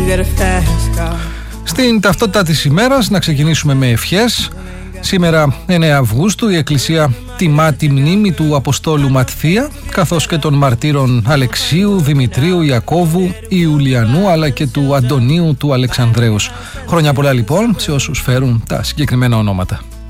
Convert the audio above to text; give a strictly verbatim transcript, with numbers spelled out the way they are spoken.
Στην ταυτότητα της ημέρας να ξεκινήσουμε με ευχές. Σήμερα εννέα Αυγούστου η Εκκλησία τιμά τη μνήμη του Αποστόλου Ματθία, καθώς και των μαρτύρων Αλεξίου, Δημητρίου, Ιακώβου, Ιουλιανού αλλά και του Αντωνίου του Αλεξανδρέους. Χρόνια πολλά λοιπόν σε όσους φέρουν τα συγκεκριμένα ονόματα.